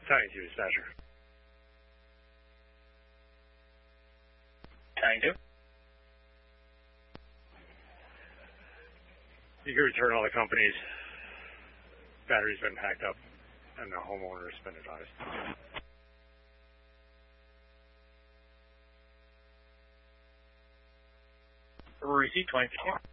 Talking to you, Stasher. Talking to? You can return all the company's batteries been packed up and the homeowner has been advised. Receipt 24.